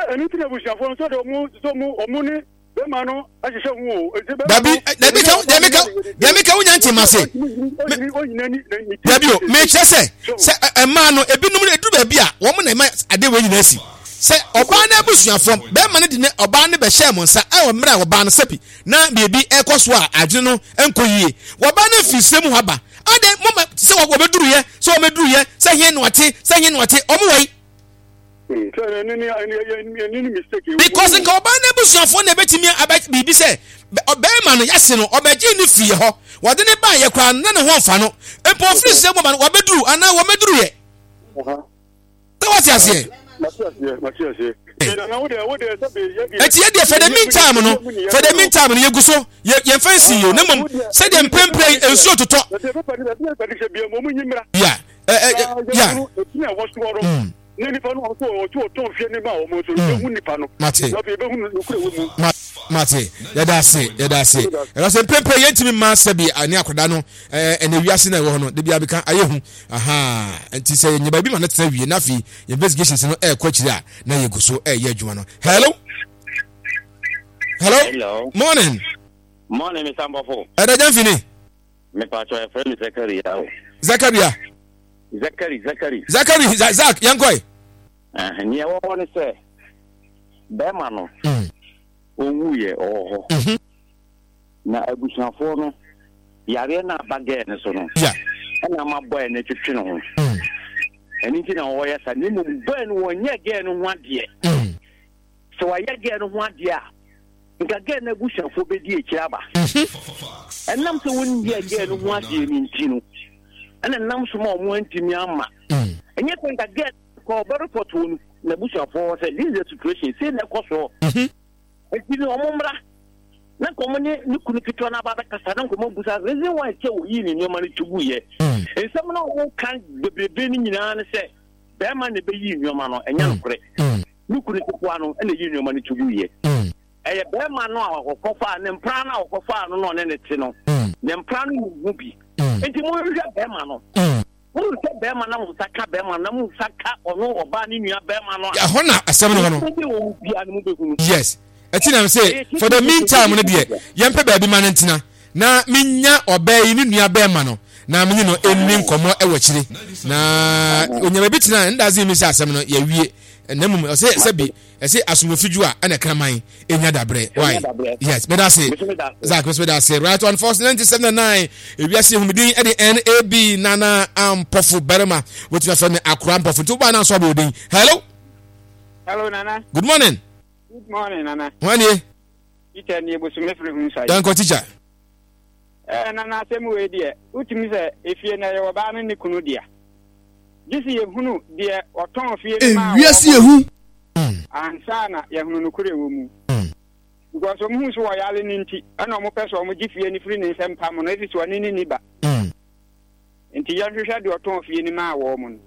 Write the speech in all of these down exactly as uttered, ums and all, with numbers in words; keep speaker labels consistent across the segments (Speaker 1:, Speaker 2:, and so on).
Speaker 1: anything that we shall follow, so the moon, so moon, the man, I shall woo.
Speaker 2: Dabi, Dabi, Dabi, Dabi, Dabi, Mase. Dabi, make say, say a man, a bit no do be a woman, I did when you see. Say, Obana Bushia from Berman didn't Obana Beshamon, say, I will marry Obana Sepi. Now, baby, Ecoswa, I don't know, and Koye. Wabana Fisem Haba. I then, Mama, so what we do here, so we do here, say here, what it, say here, what it, on the way. Because in Obana Bushia for the betting me about B B say, Berman, yes, no, or Begin fee her. What didn't buy a crown, none of one funnel, and poor free some woman, what we do, and now what we do here. So what's your say? It's here for the meantime, no. For the meantime, you go so you fancy you. No, say them pen play and so to talk. Yeah, yeah. Mate, Mate, yeah, that's it, yeah, that's it. And I said, Pepe, yet to me, Master be a Niacodano, and the Yasin, the Biabica, I aha, and to say, you may be my next time, enough, investigations in air coach there. Now you go so, eh, yeah, Juano. Hello? Hello? Hello. Morning.
Speaker 3: Morning, Mister Ambafo.
Speaker 2: I don't finish.
Speaker 3: My patron, friend, Zachary.
Speaker 2: Zachariah.
Speaker 3: Zachary, Zachary.
Speaker 2: Zachary, Zach, young boy.
Speaker 3: And you want to say, Bermano. Oh, yeah, oh, now I wish I for no. Yarena Bagan, so no. Yeah, and I'm a boy in the kitchen. Anything on wires, I didn't burn one year again one year. So I again one year. Again, a bush for Bedi Chaba. And I'm so wouldn't be again one year in Tino. And then I'm small one to Myanmar. And yet, when I get called better for two, the bush of four said, this is the situation, say that cost. It's Omombra. Na komone ni kunikitwa na baba kasa na komo busa reason why che wo yi ni nyoma ni tugu ye. Ensem na wo kan bebebe ni nyina ne se be ma ne be yi nyoma no enya no kore. Ni kunikitwa no ene yi nyoma ni tugu ye. Eye be ma no akokofa ne mpra na akokofa no no ne ne ti no. Ne mpra no mu bi. Enti mo hwe be ma no. Mo se be ma na mo saka be ma na mo saka ono oba ni nua be ma no.
Speaker 2: Ya hona asem no. Yes. Etina say for the meantime no dey yempe baabi ma ntina na minya obey ni nua be ma no na menyi no enni nkomo e wachire na onyama bitina ndaze mi say asem no ya wie na mum say say bi say asumofiju a na kraman enya dabre why yes me da say Zach me da say right on first ninety-seven nine e wi ase humidin e de N A B nana ampofu berema wetu afa me akura ampofu to ba na so ba odin. Hello
Speaker 4: hello nana,
Speaker 2: good morning.
Speaker 4: Good morning, Nana.
Speaker 2: Morning.
Speaker 4: Teacher, you must be from inside.
Speaker 2: Thank you, teacher.
Speaker 4: Eh, Nana, same way, dear. Utimi say, if you know your ban in the Kunudia. This is a hunu, dear, or tongue of fear.
Speaker 2: Yes, you.
Speaker 4: And Sana, Yahunu Kurimu. Because of who's royal in Inti, and no more person will give you any free in some palm on every one in Niba. Until you shall do a tongue of fear in my woman.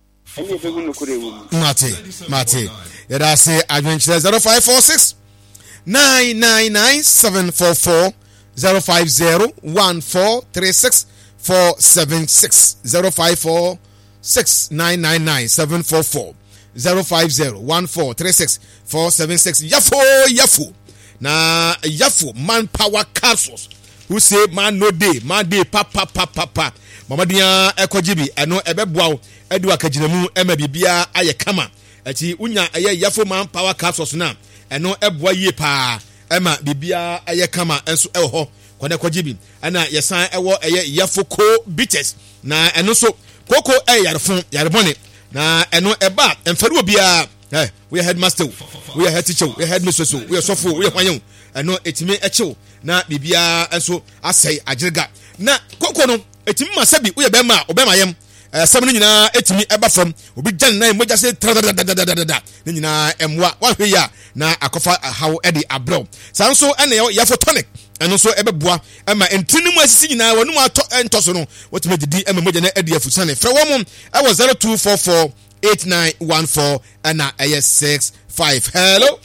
Speaker 2: Mate, Mate. Yet I say adventure zero five four six nine nine nine seven four four zero five zero one four three six four seven six zero five four six nine nine nine seven four four zero five zero one four three six four seven six. Yafo Yafo na Yafo manpower capsules. Who say man no day, man day papa papa papa. Mama dia ekojibi eno ebeboa edu akaginamu ema bibia aye kama ati unya aye Yafo man power capsules na eno eboa yie pa ema bibia aye kama enso eho kwane ekojibi ana yesan ewo aye Yafo co bitters na eno so koko e yarefon yarebone na eno eba emfare obia eh we headmaster we head teacher we headmistress we sofo we hwanyen eno etime echew na bibia enso asai agirga na koko no etimi masabi we be ma obema yem asem no nyina etimi eba fam obi jan na moja se tradadadadada ne nyina emwa wa hwe ya na akofa haw edi abro sanso ene Yafo tonic eno so ebeboa ema entini mu asisi nyina wonu ato entoso no wotime didi ema moja na edi afusane fra wo mu e was zero two four four eight nine one four ana A six five. Hello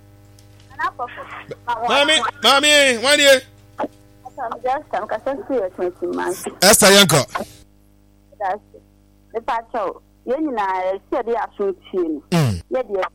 Speaker 2: Mami, mami, what are you? Esther Yanko.
Speaker 5: That's the patch. You know, I said the absolute team. Yeah,